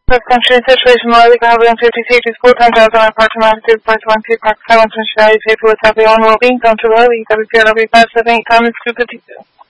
Cross country situation Lorry Carbon 56 is 4 times out on our part to Magnitude Park 1 2 Park 7 Cincinnati Safe with Happy on Well-Being Come to Lorry WPRW 578 Thomas 252.